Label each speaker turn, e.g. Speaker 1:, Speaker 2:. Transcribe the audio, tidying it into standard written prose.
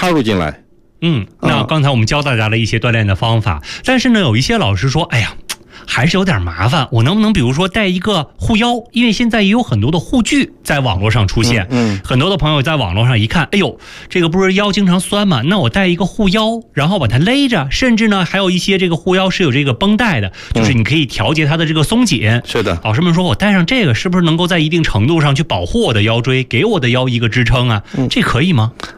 Speaker 1: 插入进来。
Speaker 2: 那刚才我们教大家了一些锻炼的方法，但是呢，有一些老师说，哎呀，还是有点麻烦，我能不能比如说带一个护腰？因为现在也有很多的护具在网络上出现，很多的朋友在网络上一看，哎呦，这个不是腰经常酸吗？那我带一个护腰，然后把它勒着，甚至呢还有一些这个护腰是有这个绷带的，就是你可以调节它的这个松紧。
Speaker 1: 是的，
Speaker 2: 老师们说我带上这个是不是能够在一定程度上去保护我的腰椎，给我的腰一个支撑啊？这可以吗？